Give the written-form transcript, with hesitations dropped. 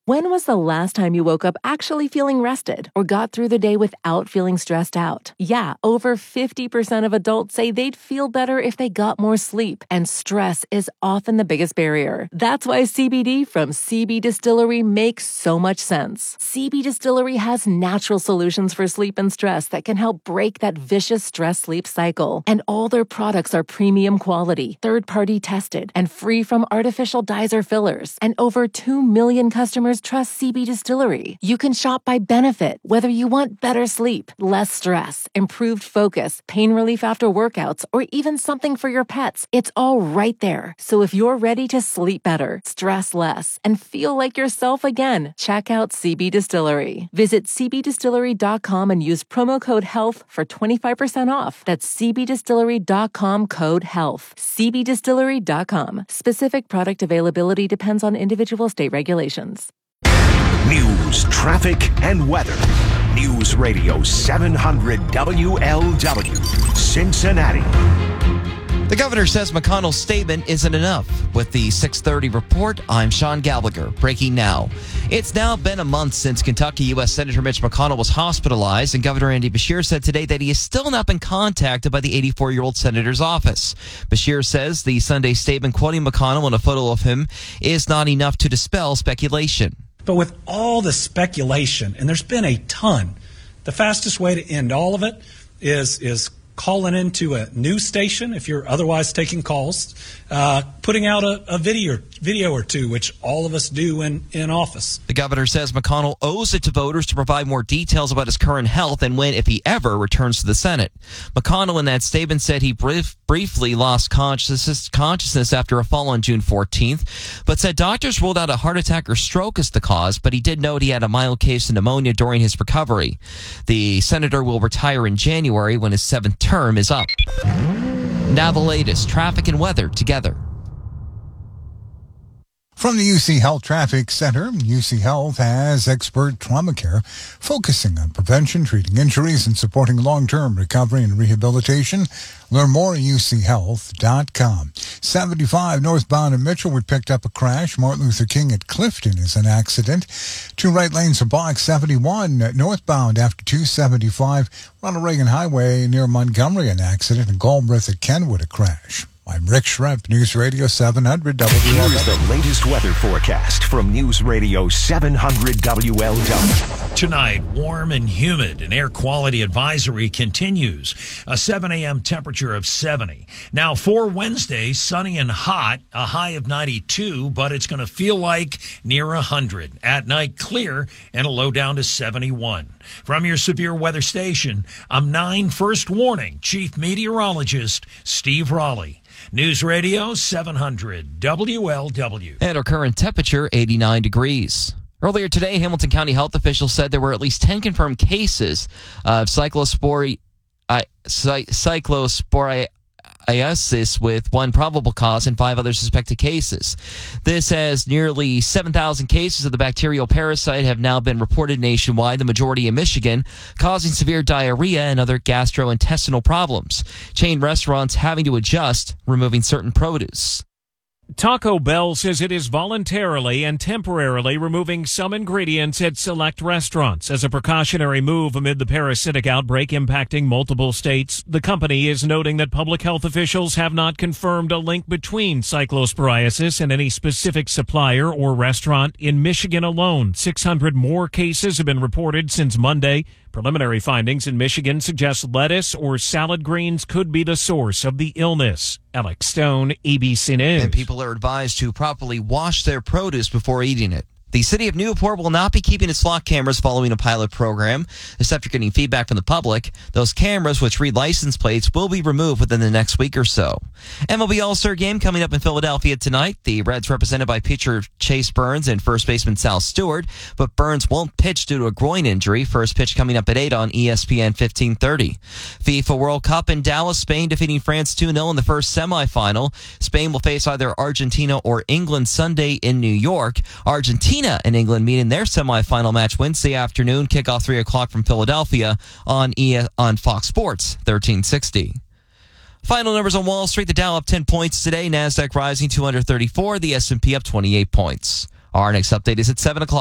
When was the last time you woke up actually feeling rested or got through the day without feeling stressed out? Yeah, over 50% of adults say they'd feel better if they got more sleep, and stress is often the biggest barrier. That's why CBD from CB Distillery makes so much sense. CB Distillery has natural solutions for sleep and stress that can help break that vicious stress-sleep cycle. And all their products are premium quality, third-party tested, and free from artificial dyes or fillers. And over 2 million customers trust CB Distillery. You can shop by benefit, whether you want better sleep, less stress, improved focus, pain relief after workouts, or even something for your pets. It's all right there. So if you're ready to sleep better, stress less, and feel like yourself again, check out CB Distillery. Visit cbdistillery.com and use promo code HEALTH for 25% off. That's cbdistillery.com, code HEALTH. cbdistillery.com. Specific product availability depends on individual state regulations. News, traffic, and weather. News Radio 700 WLW, Cincinnati. The governor says McConnell's statement isn't enough. With the 6:30 report, I'm Sean Gallagher. Breaking now. It's now been a month since Kentucky U.S. Senator Mitch McConnell was hospitalized, and Governor Andy Beshear said today that he has still not been contacted by the 84-year-old senator's office. Beshear says the Sunday statement quoting McConnell and a photo of him is not enough to dispel speculation. But with all the speculation, and there's been a ton, the fastest way to end all of it is calling into a news station if you're otherwise taking calls, putting out a video or two, which all of us do in office. The governor says McConnell owes it to voters to provide more details about his current health and when, if he ever, returns to the Senate. McConnell in that statement said he briefly lost consciousness after a fall on June 14th, but said doctors ruled out a heart attack or stroke as the cause, but he did note he had a mild case of pneumonia during his recovery. The senator will retire in January when his 7th term is up. Now the latest traffic and weather together. From the UC Health Traffic Center, UC Health has expert trauma care focusing on prevention, treating injuries, and supporting long-term recovery and rehabilitation. Learn more at uchealth.com. 75 northbound in Mitchell, we picked up a crash. Martin Luther King at Clifton is an accident. 2 right lanes are blocked. 71 northbound after 275. Ronald Reagan Highway near Montgomery, an accident. And Galbraith at Kenwood, a crash. I'm Rick Schrempf, News Radio 700 WLW. Here's the latest weather forecast from News Radio 700 WLW. Tonight, warm and humid. An air quality advisory continues. A 7 a.m. temperature of 70. Now, for Wednesday, sunny and hot, a high of 92, but it's going to feel like near 100. At night, clear, and a low down to 71. From your severe weather station, I'm 9 First Warning Chief Meteorologist Steve Raleigh. News Radio 700 WLW. And our current temperature, 89 degrees. Earlier today, Hamilton County health officials said there were at least 10 confirmed cases of cyclosporiasis with 1 probable cause and 5 other suspected cases. This has nearly 7,000 cases of the bacterial parasite have now been reported nationwide, the majority in Michigan, causing severe diarrhea and other gastrointestinal problems. Chain restaurants having to adjust, removing certain produce. Taco Bell says it is voluntarily and temporarily removing some ingredients at select restaurants as a precautionary move amid the parasitic outbreak impacting multiple states. The company is noting that public health officials have not confirmed a link between cyclosporiasis and any specific supplier or restaurant. In Michigan alone, 600 more cases have been reported since Monday. Preliminary findings in Michigan suggest lettuce or salad greens could be the source of the illness. Alex Stone, ABC News. And people are advised to properly wash their produce before eating it. The city of Newport will not be keeping its flock cameras following a pilot program. Except after getting feedback from the public, those cameras, which read license plates, will be removed within the next week or so. MLB All-Star Game coming up in Philadelphia tonight. The Reds represented by pitcher Chase Burns and first baseman Sal Stewart, but Burns won't pitch due to a groin injury. First pitch coming up at 8 on ESPN 1530. FIFA World Cup in Dallas, Spain defeating France 2-0 in the first semifinal. Spain will face either Argentina or England Sunday in New York. Argentina and England meet in their semifinal match Wednesday afternoon, kickoff 3 o'clock from Philadelphia on Fox Sports 1360. Final numbers on Wall Street. The Dow up 10 points today. NASDAQ rising 234. The S&P up 28 points. Our next update is at 7 o'clock.